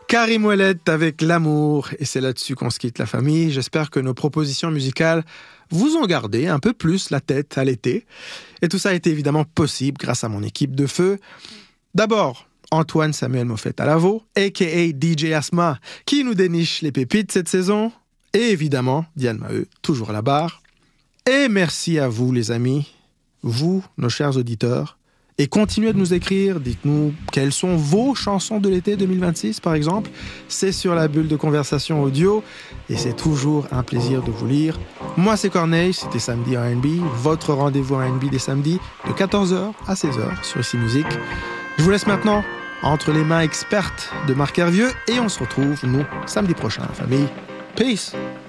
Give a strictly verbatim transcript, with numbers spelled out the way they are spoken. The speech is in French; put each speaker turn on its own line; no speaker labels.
Karim Ouellet avec l'amour, et c'est là-dessus qu'on se quitte la famille. J'espère que nos propositions musicales vous ont gardé un peu plus la tête à l'été. Et tout ça a été évidemment possible grâce à mon équipe de feu. D'abord, Antoine Samuel Moffett à la veau, a k a. D J Asma, qui nous déniche les pépites cette saison. Et évidemment, Diane Maheu, toujours à la barre. Et merci à vous les amis, vous, nos chers auditeurs. Et continuez de nous écrire, dites-nous quelles sont vos chansons de l'été deux mille vingt-six par exemple. C'est sur la bulle de conversation audio et c'est toujours un plaisir de vous lire. Moi c'est Corneille, c'était Samedi R and B, votre rendez-vous R and B des samedis de quatorze heures à seize heures sur Ici Musique. Je vous laisse maintenant entre les mains expertes de Marc Hervieux et on se retrouve nous samedi prochain, famille. Peace!